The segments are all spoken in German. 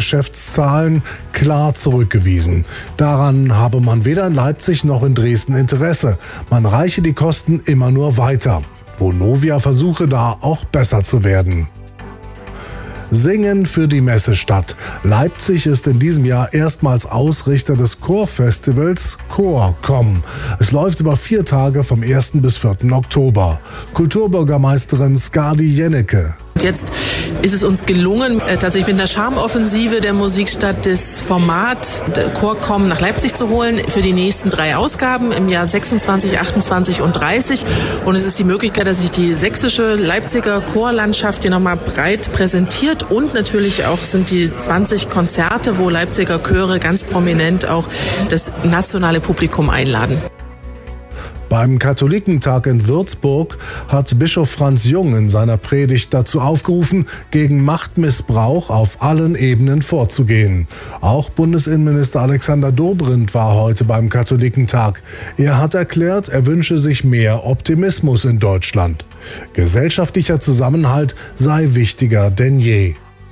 Geschäftszahlen klar zurückgewiesen. Daran habe man weder in Leipzig noch in Dresden Interesse. Man reiche die Kosten immer nur weiter. Vonovia versuche da auch besser zu werden. Singen für die Messestadt. Leipzig ist in diesem Jahr erstmals Ausrichter des Chorfestivals Chor.com. Es läuft über 4 Tage vom 1. bis 4. Oktober. Kulturbürgermeisterin Skadi Jennecke. Und jetzt ist es uns gelungen, tatsächlich mit einer Charmoffensive der Musikstadt das Format Chor.com nach Leipzig zu holen für die nächsten 3 Ausgaben im Jahr 26, 28 und 30. Und es ist die Möglichkeit, dass sich die sächsische Leipziger Chorlandschaft hier nochmal breit präsentiert. Und natürlich auch sind die 20 Konzerte, wo Leipziger Chöre ganz prominent auch das nationale Publikum einladen. Beim Katholikentag in Würzburg hat Bischof Franz Jung in seiner Predigt dazu aufgerufen, gegen Machtmissbrauch auf allen Ebenen vorzugehen. Auch Bundesinnenminister Alexander Dobrindt war heute beim Katholikentag. Er hat erklärt, er wünsche sich mehr Optimismus in Deutschland. Gesellschaftlicher Zusammenhalt sei wichtiger denn je.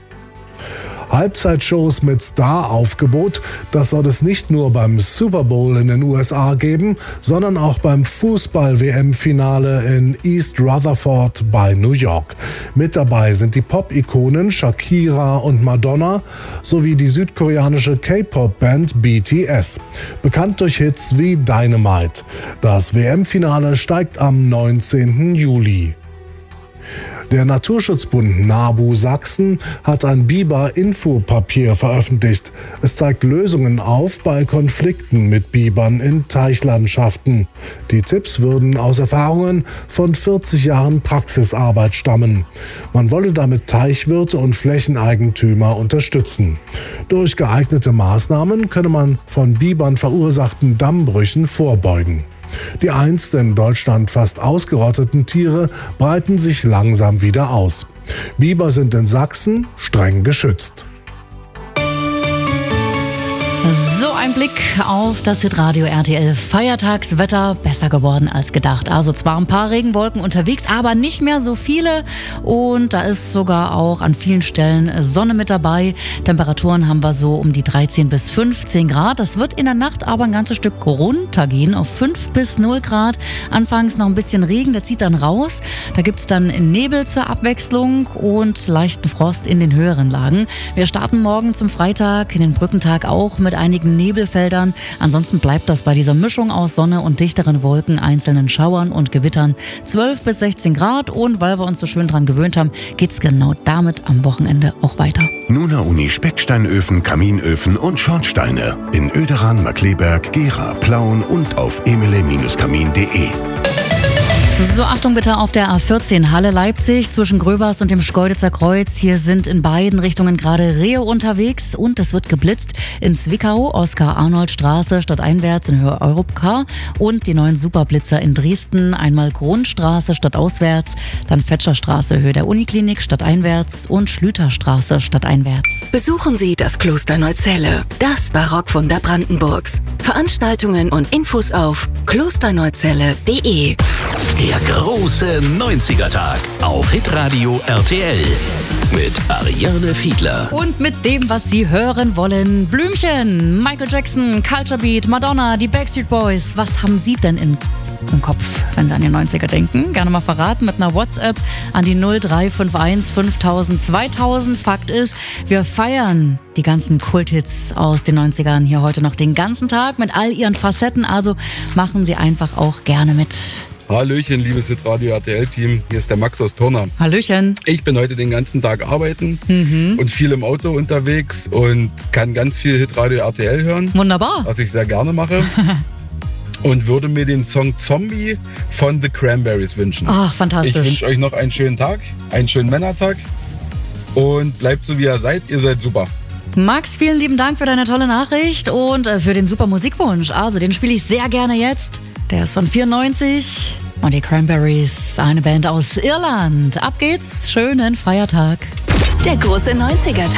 Halbzeitshows mit Star-Aufgebot, das soll es nicht nur beim Super Bowl in den USA geben, sondern auch beim Fußball-WM-Finale in East Rutherford bei New York. Mit dabei sind die Pop-Ikonen Shakira und Madonna sowie die südkoreanische K-Pop-Band BTS, bekannt durch Hits wie Dynamite. Das WM-Finale steigt am 19. Juli. Der Naturschutzbund NABU Sachsen hat ein Biber-Infopapier veröffentlicht. Es zeigt Lösungen auf bei Konflikten mit Bibern in Teichlandschaften. Die Tipps würden aus Erfahrungen von 40 Jahren Praxisarbeit stammen. Man wolle damit Teichwirte und Flächeneigentümer unterstützen. Durch geeignete Maßnahmen könne man von Bibern verursachten Dammbrüchen vorbeugen. Die einst in Deutschland fast ausgerotteten Tiere breiten sich langsam wieder aus. Biber sind in Sachsen streng geschützt. So ein Blick auf das Hitradio RTL Feiertagswetter, besser geworden als gedacht. Also zwar ein paar Regenwolken unterwegs, aber nicht mehr so viele und da ist sogar auch an vielen Stellen Sonne mit dabei. Temperaturen haben wir so um die 13 bis 15 Grad. Das wird in der Nacht aber ein ganzes Stück runtergehen auf 5 bis 0 Grad. Anfangs noch ein bisschen Regen, der zieht dann raus. Da gibt es dann Nebel zur Abwechslung und leichten Frost in den höheren Lagen. Wir starten morgen zum Freitag, in den Brückentag auch mit einigen Nebelfeldern. Ansonsten bleibt das bei dieser Mischung aus Sonne und dichteren Wolken, einzelnen Schauern und Gewittern 12 bis 16 Grad. Und weil wir uns so schön dran gewöhnt haben, geht's genau damit am Wochenende auch weiter. Nuna Uni Specksteinöfen, Kaminöfen und Schornsteine in Oederan, Markkleeberg, Gera, Plauen und auf emile-kamin.de. So, Achtung bitte auf der A14 Halle Leipzig zwischen Gröbers und dem Schkeuditzer Kreuz. Hier sind in beiden Richtungen gerade Rehe unterwegs und es wird geblitzt in Zwickau, Oskar-Arnold-Straße stadteinwärts in Höhe Europcar und die neuen Superblitzer in Dresden. Einmal Grundstraße stadtauswärts, dann Fetscherstraße Höhe der Uniklinik stadteinwärts und Schlüterstraße stadteinwärts. Besuchen Sie das Kloster Neuzelle, das Barockwunder Brandenburgs. Veranstaltungen und Infos auf klosterneuzelle.de. Der große 90er-Tag auf Hitradio RTL mit Ariane Fiedler. Und mit dem, was Sie hören wollen. Blümchen, Michael Jackson, Culture Beat, Madonna, die Backstreet Boys. Was haben Sie denn im Kopf, wenn Sie an die 90er denken? Gerne mal verraten mit einer WhatsApp an die 0351 5000 2000. Fakt ist, wir feiern die ganzen Kulthits aus den 90ern hier heute noch den ganzen Tag mit all ihren Facetten. Also machen Sie einfach auch gerne mit. Hallöchen, liebes Hitradio RTL-Team. Hier ist der Max aus Pirna. Hallöchen. Ich bin heute den ganzen Tag arbeiten und viel im Auto unterwegs und kann ganz viel Hitradio RTL hören. Wunderbar. Was ich sehr gerne mache. Und würde mir den Song Zombie von The Cranberries wünschen. Ach, fantastisch. Ich wünsche euch noch einen schönen Tag, einen schönen Männertag und bleibt so, wie ihr seid. Ihr seid super. Max, vielen lieben Dank für deine tolle Nachricht und für den super Musikwunsch. Also, den spiele ich sehr gerne jetzt. Der ist von 94 und die Cranberries, eine Band aus Irland. Ab geht's, schönen Feiertag. Der große 90er-Tag.